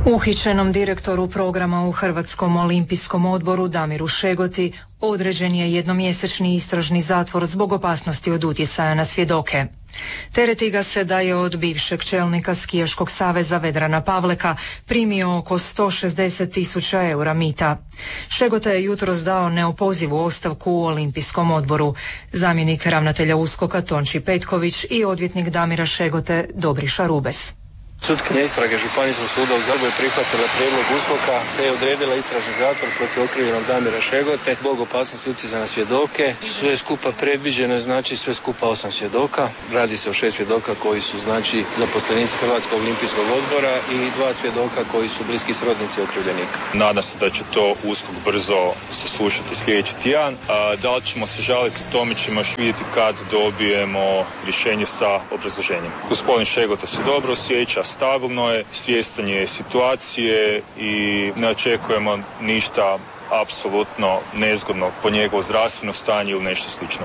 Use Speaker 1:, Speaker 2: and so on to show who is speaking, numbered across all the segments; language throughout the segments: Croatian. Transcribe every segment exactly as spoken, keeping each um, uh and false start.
Speaker 1: Uhićenom direktoru programa u Hrvatskom olimpijskom odboru Damiru Šegoti određen je jednomjesečni istražni zatvor zbog opasnosti od utjecaja na svjedoke. Tereti ga se da je od bivšeg čelnika Skijaškog saveza Vedrana Pavleka primio oko sto šezdeset tisuća eura mita. Šegota je jutros dao neopozivu ostavku u Olimpijskom odboru. Zamjenik ravnatelja USKOK-a Tonči Petković i odvjetnik Damira Šegote Dobriša Rubes.
Speaker 2: Sutkinja istrage Županijskog suda u Zagrebu je prihvatila prijedlog USKOK-a te je odredila istražni zatvor protiv okrivljenog Damira Šegote zbog opasnosti utjecaja na svjedoke. Sve skupa predviđeno je, znači sve skupa osam svjedoka. Radi se o šest svjedoka koji su znači zaposlenici Hrvatskog olimpijskog odbora i dva svjedoka koji su bliski srodnici okrivljenika.
Speaker 3: Nadam se da će to USKOK brzo saslušati sljedeći tjedan. A, da li ćemo se žaliti, o tome ćemo još vidjeti kad dobijemo rješenje sa obrazloženjem. Gospodin Šegota se dobro osjeća, stabilno je, svjestan je situacije i ne očekujemo ništa apsolutno nezgodno po njegovo zdravstveno stanje ili nešto slično.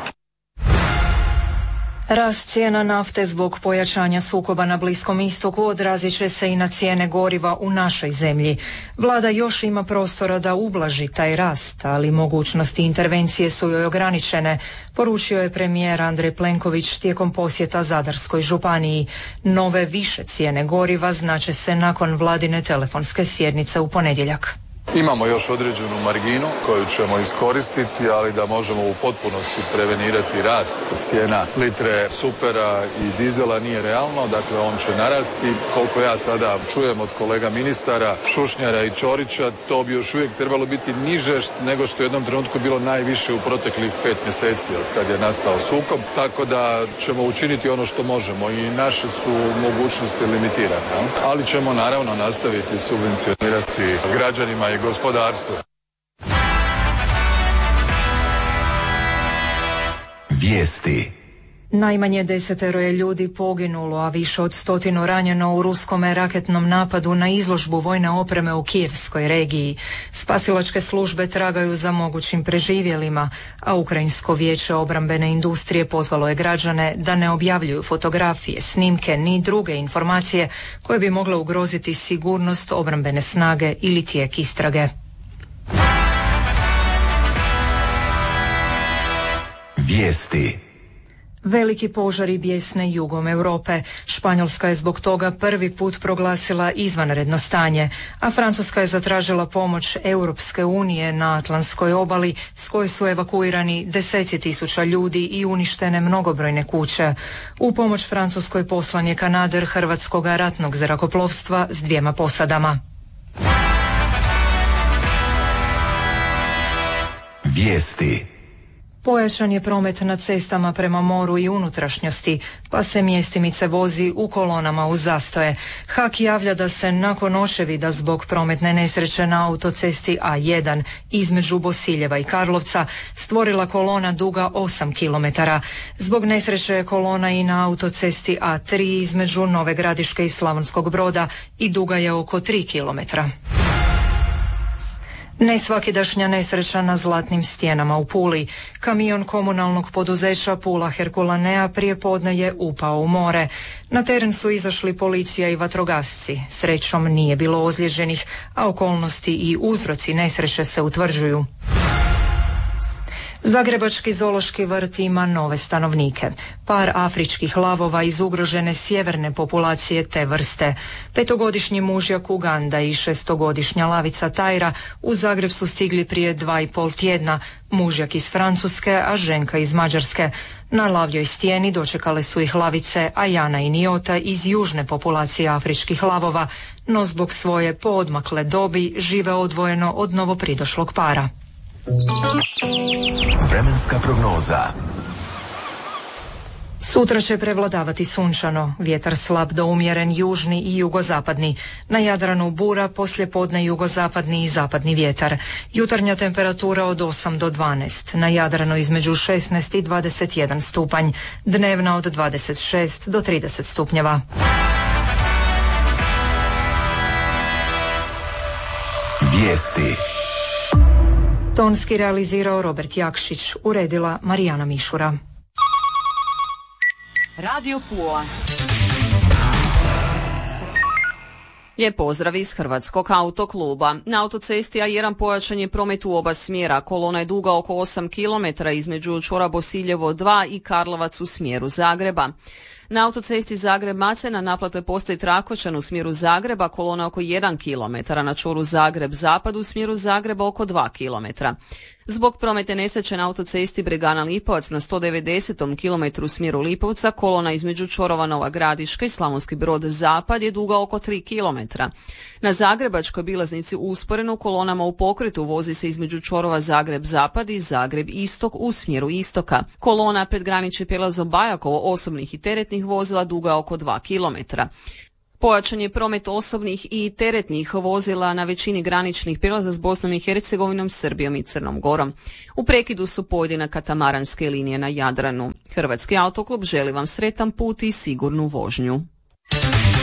Speaker 1: Rast cijena nafte zbog pojačanja sukoba na Bliskom istoku odrazit će se i na cijene goriva u našoj zemlji. Vlada još ima prostora da ublaži taj rast, ali mogućnosti intervencije su joj ograničene, poručio je premijer Andrej Plenković tijekom posjeta Zadarskoj županiji. Nove više cijene goriva znače se nakon vladine telefonske sjednice u ponedjeljak.
Speaker 4: Imamo još određenu marginu koju ćemo iskoristiti, ali da možemo u potpunosti prevenirati rast cijena litre supera i dizela nije realno, dakle on će narasti. Koliko ja sada čujem od kolega ministara Šušnjara i Ćorića, to bi još uvijek trebalo biti niže nego što je u jednom trenutku bilo najviše u proteklih pet mjeseci od kad je nastao sukob, tako da ćemo učiniti ono što možemo i naše su mogućnosti limitirane, ali ćemo naravno nastaviti subvencionirati građanima i gospodarstvo.
Speaker 5: Vijesti.
Speaker 1: Najmanje desetero je ljudi poginulo, a više od stotinu ranjeno u ruskome raketnom napadu na izložbu vojne opreme u Kijevskoj regiji. Spasilačke službe tragaju za mogućim preživjelima, a Ukrajinsko vijeće obrambene industrije pozvalo je građane da ne objavljuju fotografije, snimke ni druge informacije koje bi mogle ugroziti sigurnost obrambene snage ili tijek istrage.
Speaker 5: Vijesti.
Speaker 1: Veliki požari bijesne jugom Europe. Španjolska je zbog toga prvi put proglasila izvanredno stanje, a Francuska je zatražila pomoć Europske unije na Atlantskoj obali s koje su evakuirani deseci tisuća ljudi i uništene mnogobrojne kuće. U pomoć Francuskoj poslan je kanader hrvatskog ratnog zrakoplovstva s dvijema posadama.
Speaker 5: Vijesti.
Speaker 1: Pojačan je promet na cestama prema moru i unutrašnjosti, pa se mjestimice vozi u kolonama uz zastoje. H A K javlja da se nakon očevida zbog prometne nesreće na autocesti A jedan između Bosiljeva i Karlovca stvorila kolona duga osam kilometara. Zbog nesreće je kolona i na autocesti A tri između Nove Gradiške i Slavonskog Broda i duga je oko tri kilometra. Nesvakidašnja nesreća na Zlatnim stjenama u Puli. Kamion komunalnog poduzeća Pula Herkulanea prije podne je upao u more. Na teren su izašli policija i vatrogasci. Srećom nije bilo ozlijeđenih, a okolnosti i uzroci nesreće se utvrđuju. Zagrebački zoološki vrt ima nove stanovnike. Par afričkih lavova iz ugrožene sjeverne populacije te vrste. Petogodišnji mužjak Uganda i šestogodišnja lavica Tajra u Zagreb su stigli prije dva i pol tjedna. Mužjak iz Francuske, a ženka iz Mađarske. Na lavljoj stijeni dočekale su ih lavice Ajana i Niota iz južne populacije afričkih lavova, no zbog svoje poodmakle dobi žive odvojeno od novopridošlog para.
Speaker 5: Vremenska prognoza.
Speaker 1: Sutra će prevladavati sunčano, vjetar slab do umjeren južni i jugozapadni. Na Jadranu bura, poslijepodne jugozapadni i zapadni vjetar. Jutarnja temperatura od osam do dvanaest, na Jadranu između šesnaest i dvadeset jedan stupanj, dnevna od dvadeset šest do trideset stupnjeva.
Speaker 5: Vijesti.
Speaker 1: Tonski realizirao Robert Jakšić, uredila Marijana Mišura.
Speaker 6: Radio Pula. Lijep pozdrav iz Hrvatskog autokluba. Na autocesti A jedan pojačan je promet u oba smjera. Kolona je duga oko osam kilometara između čvora Bosiljevo dva i Karlovac u smjeru Zagreba. Na autocesti Zagreb-Macelj na naplatnoj postaji Trakočan u smjeru Zagreba kolona oko jedan kilometar, na čvoru Zagreb-Zapad u smjeru Zagreba oko dva kilometra. Zbog prometne nesreće na autocesti Bregana-Lipovac na sto devedesetom kilometru u smjeru Lipovca kolona između čvorova Nova Gradiška i Slavonski Brod-Zapad je duga oko tri kilometra. Na zagrebačkoj obilaznici usporeno kolonama u pokretu vozi se između čvorova Zagreb-Zapad i Zagreb-Istok u smjeru istoka. Kolona pred graničnim prijelazom Bajakovo osobnih i teretnih vozila duga oko dva kilometra. Pojačan je promet osobnih i teretnih vozila na većini graničnih prijelaza s Bosnom i Hercegovinom, Srbijom i Crnom Gorom. U prekidu su pojedine katamaranske linije na Jadranu. Hrvatski autoklub želi vam sretan put i sigurnu vožnju.